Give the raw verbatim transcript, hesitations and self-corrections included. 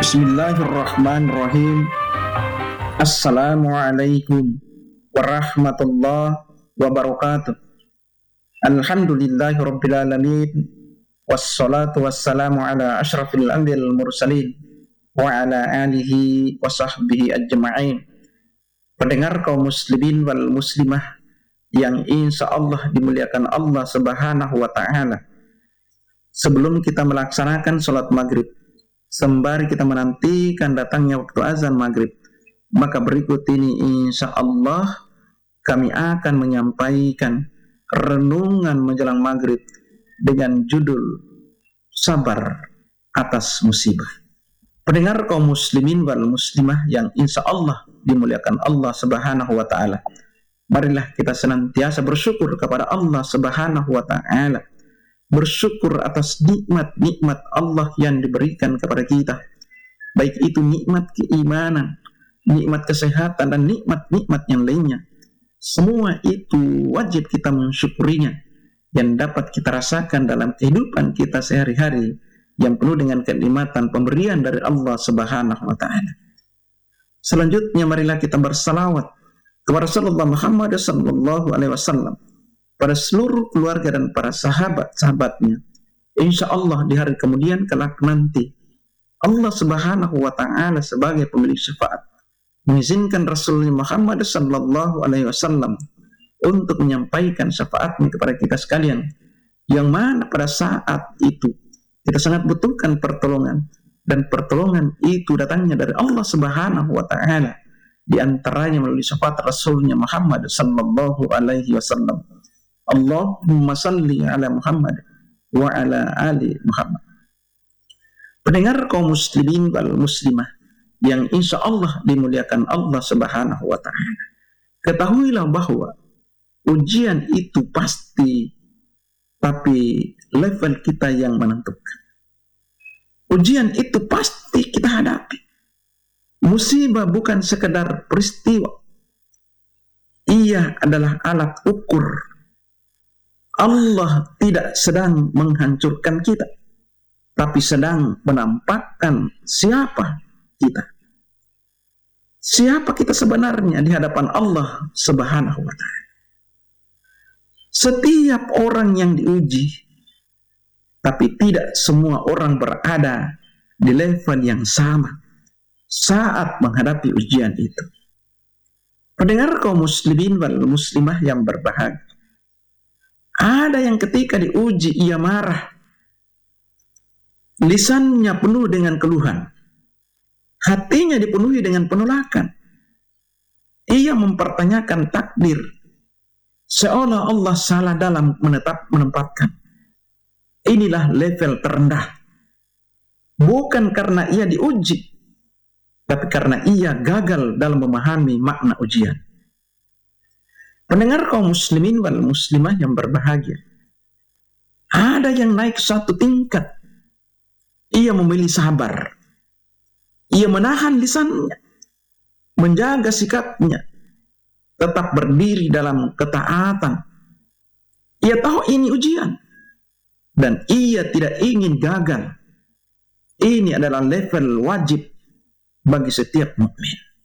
Bismillahirrahmanirrahim. Assalamualaikum warahmatullahi wabarakatuh. Alhamdulillahirabbil alamin. Wassalatu wassalamu ala asyrafil anbiya'il mursalin wa ala alihi wa sahbihi ajma'in. Pendengar kaum muslimin wal muslimah yang insyaallah dimuliakan Allah Subhanahu wa taala. Sebelum kita melaksanakan salat maghrib, sembari kita menantikan datangnya waktu azan maghrib, maka berikut ini insyaallah kami akan menyampaikan renungan menjelang maghrib dengan judul Sabar Atas Musibah. Pendengar kaum muslimin wal muslimah yang insyaallah dimuliakan Allah Subhanahu wa taala, marilah kita senantiasa bersyukur kepada Allah Subhanahu wa taala. Bersyukur atas nikmat-nikmat Allah yang diberikan kepada kita, baik itu nikmat keimanan, nikmat kesehatan, dan nikmat-nikmat yang lainnya. Semua itu wajib kita mensyukurinya, yang dapat kita rasakan dalam kehidupan kita sehari-hari yang penuh dengan kenikmatan pemberian dari Allah Subhanahu wa taala. Selanjutnya marilah kita bersalawat kepada Rasulullah Muhammad sallallahu alaihi wasallam, pada seluruh keluarga dan para sahabat-sahabatnya. Insya Allah di hari kemudian kelak nanti Allah Subhanahu wa taala sebagai pemilik syafaat mengizinkan Rasulullah Muhammad sallallahu alaihi wasallam untuk menyampaikan syafaatnya kepada kita sekalian, yang mana pada saat itu kita sangat butuhkan pertolongan, dan pertolongan itu datangnya dari Allah Subhanahu wa taala, di antaranya melalui syafaat Rasulnya Muhammad sallallahu alaihi wasallam. Allahumma salli ala Muhammad wa ala ali Muhammad. Pendengar kaum muslimin wal muslimah yang insya Allah dimuliakan Allah Subhanahu wa ta'ala, ketahuilah bahwa ujian itu pasti, tapi level kita yang menentukan. Ujian itu pasti kita hadapi. Musibah bukan sekedar peristiwa, ia adalah alat ukur. Allah tidak sedang menghancurkan kita, tapi sedang menampakkan siapa kita. Siapa kita sebenarnya di hadapan Allah Subhanahu wa ta'ala. Setiap orang yang diuji, tapi tidak semua orang berada di level yang sama saat menghadapi ujian itu. Pendengar kaum muslimin wal muslimah yang berbahagia, ada yang ketika diuji ia marah, lisannya penuh dengan keluhan, hatinya dipenuhi dengan penolakan. Ia mempertanyakan takdir, seolah Allah salah dalam menetap menempatkan. Inilah level terendah, bukan karena ia diuji, tapi karena ia gagal dalam memahami makna ujian. Pendengar kaum muslimin wal muslimah yang berbahagia, ada yang naik satu tingkat, ia memilih sabar, ia menahan lisannya, menjaga sikapnya, tetap berdiri dalam ketaatan. Ia tahu ini ujian, dan ia tidak ingin gagal. Ini adalah level wajib bagi setiap mukmin.